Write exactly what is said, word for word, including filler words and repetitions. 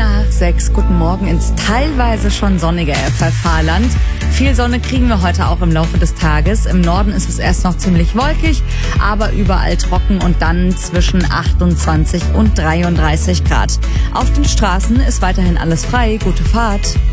nach sechs. Guten Morgen ins teilweise schon sonnige Elbphal-Fahrland. Viel Sonne kriegen wir heute auch im Laufe des Tages. Im Norden ist es erst noch ziemlich wolkig, aber überall trocken und dann zwischen achtundzwanzig und dreiunddreißig Grad. Auf den Straßen ist weiterhin alles frei. Gute Fahrt.